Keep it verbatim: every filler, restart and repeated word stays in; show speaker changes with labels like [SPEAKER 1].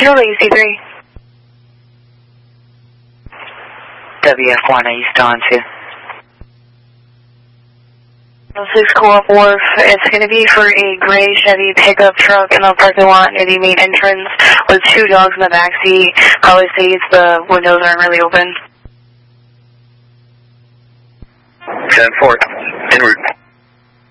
[SPEAKER 1] Kilo E C three.
[SPEAKER 2] W F one, are you still on two?
[SPEAKER 1] six Co-op Wharf. It's going to be for a gray Chevy pickup truck in the parking lot near the main entrance with two dogs in the backseat. Probably states the windows aren't really open.
[SPEAKER 3] ten four, en route.